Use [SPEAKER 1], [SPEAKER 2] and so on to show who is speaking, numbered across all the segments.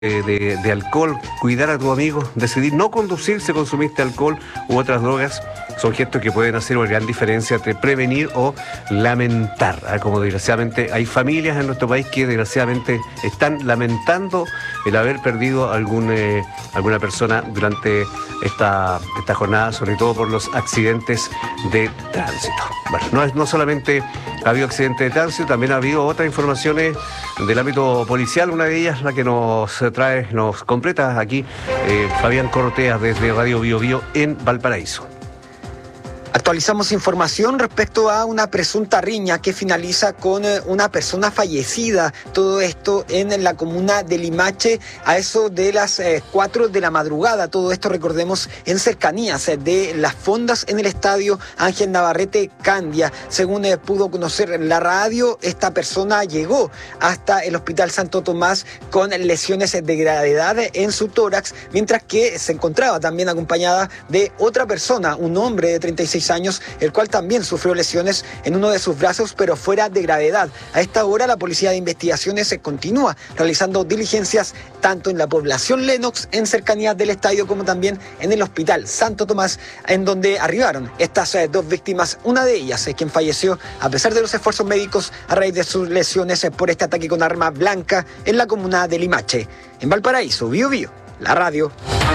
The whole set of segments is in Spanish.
[SPEAKER 1] de alcohol, cuidar a tu amigo, decidir no conducir si consumiste alcohol u otras drogas, son gestos que pueden hacer una gran diferencia entre prevenir o lamentar. Como desgraciadamente hay familias en nuestro país que desgraciadamente están lamentando el haber perdido alguna persona durante esta jornada, sobre todo por los accidentes de tránsito. Bueno, no solamente ha habido accidentes de tránsito, también ha habido otras informaciones del ámbito policial. Una de ellas, la que nos completa aquí Fabián Corteas desde Radio Bio Bio en Valparaíso.
[SPEAKER 2] Actualizamos información respecto a una presunta riña que finaliza con una persona fallecida. Todo esto en la comuna de Limache a eso de las 4 de la madrugada. Todo esto, recordemos, en cercanías de las fondas en el estadio Ángel Navarrete Candia. Según pudo conocer la radio, esta persona llegó hasta el Hospital Santo Tomás con lesiones de gravedad en su tórax, mientras que se encontraba también acompañada de otra persona, un hombre de 36 años, el cual también sufrió lesiones en uno de sus brazos, pero fuera de gravedad. A esta hora la Policía de Investigaciones continúa realizando diligencias tanto en la población Lenox, en cercanías del estadio, como también en el Hospital Santo Tomás, en donde arribaron estas dos víctimas. Una de ellas es quien falleció a pesar de los esfuerzos médicos a raíz de sus lesiones por este ataque con arma blanca en la comuna de Limache. En Valparaíso, Bio Bio, la radio.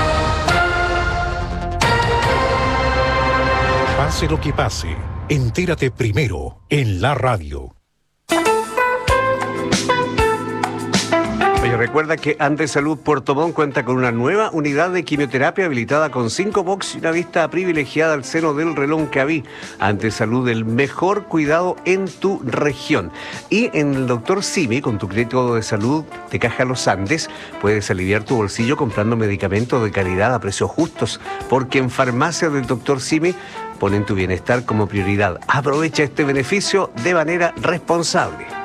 [SPEAKER 3] Pase lo que pase, entérate primero en la radio.
[SPEAKER 1] Oye, recuerda que Andesalud Puerto Montt cuenta con una nueva unidad de quimioterapia habilitada con 5 box y una vista privilegiada al seno del Reloncaví. Andesalud, el mejor cuidado en tu región. Y en el Dr. Simi, con tu crédito de salud de Caja Los Andes, puedes aliviar tu bolsillo comprando medicamentos de calidad a precios justos, porque en farmacias del Dr. Simi ponen tu bienestar como prioridad. Aprovecha este beneficio de manera responsable.